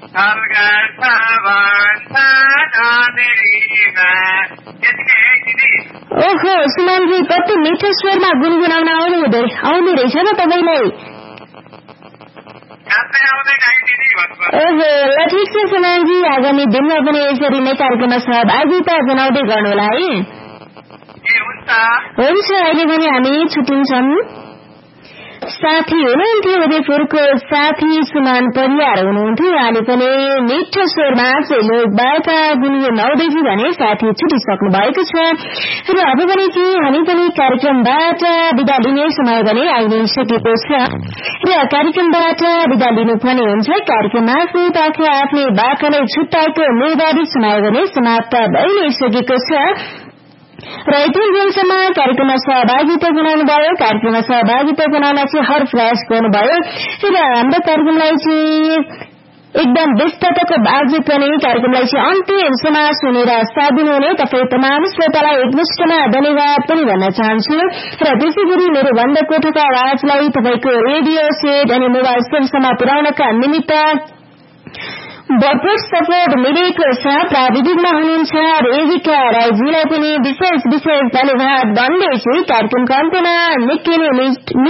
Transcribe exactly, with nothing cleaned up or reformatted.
ओहो सुमनजी कति मिठो स्वरमा गुनगुनाउन आउनु हुँदै आउँदो रहेछ त तपाईँलाई। ओहो ल ठिक छ सुमनजी, आगामी दिनमा पनि यसरी नै कार्यक्रममा सहभागिता जनाउँदै गर्नुहोला है। हुन्छ अहिले पनि हामी छुट्टिन्छौँ। साथी हुनुहुन्थ्यो उदयपुरको साथी सुमन परियार हुनुहुन्थ्यो, उहाँले पनि मिठो स्वरमा लोकबाट गुनगुनाउँदैछु भने साथी छुटिसक्नु भएको छ र अब पनि कि हामी पनि कार्यक्रमबाट बिदा लिने समय भने आइ नै सकेको छ र कार्यक्रमबाट बिदा लिनुपर्ने हुन्छ। कार्यक्रम आफ्नो तथा आफ्नै बाटोलाई छुट्याएको निर्धारित समय भने समाप्त भइ नै सकेको छ र यति दिनसम्म कार्यक्रममा सहभागिता जनाउनु भयो, कार्यक्रममा सहभागिता जनाउन चाहिँ हर प्रयास गर्नुभयो र हाम्रो कार्यक्रमलाई चाहिँ एकदम व्यस्तताको बावजुद पनि कार्यक्रमलाई चाहिँ अन्त्यसम्म सुनेर साथ दिनुहुने तपाईँ तमाम श्रोतालाई एकमुष्टमा धन्यवाद पनि भन्न चाहन्छु र त्यसै गरी मेरो बन्द कोठाको आवाजलाई तपाईँको रेडियो सेट अनि मोबाइल सेटसम्म पुर्याउनका निमित्त भरपूर सपोर्ट मिलेको छ। प्राविधिकमा हुनुहुन्छ रेजिका राईजीलाई पनि विशेष विशेष धन्यवाद भन्दैछु। कार्यक्रमको अन्त्यमा निकै नै